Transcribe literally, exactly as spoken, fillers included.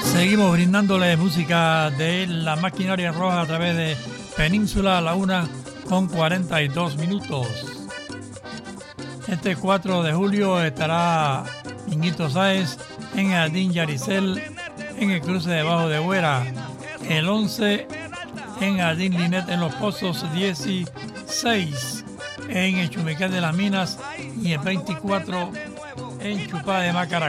Seguimos brindándole música de la maquinaria roja a través de Península a la una con cuarenta y dos minutos. Este cuatro de julio estará Ñito Sáez en Jardín Yaricel, en el cruce de Bajo de Güera. El once en Jardín Linet en Los Pozos dieciséis, en el Chumiquén de las Minas, y el veinticuatro en Chupá de Macaracá.